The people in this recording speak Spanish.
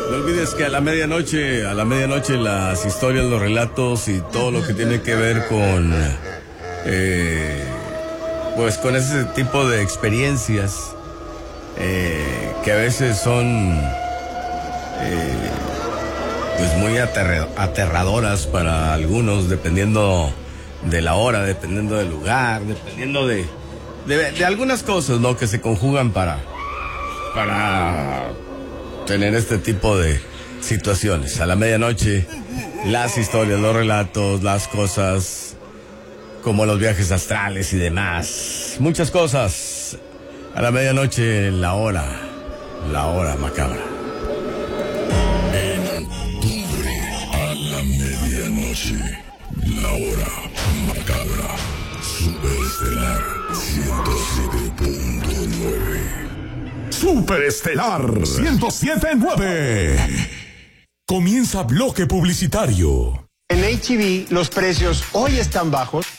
No olvides que a la medianoche las historias, los relatos y todo lo que tiene que ver con, pues con ese tipo de experiencias que a veces son, pues muy aterradoras para algunos, dependiendo de la hora, dependiendo del lugar, dependiendo de algunas cosas, ¿no? Que se conjugan para tener este tipo de situaciones. A la medianoche, las historias, los relatos, las cosas como los viajes astrales y demás. Muchas cosas. A la medianoche, la hora macabra. En octubre, a la medianoche, la hora macabra. Superestelar 107.9. Superestelar 107.9. Comienza bloque publicitario. En H-E-B los precios hoy están bajos.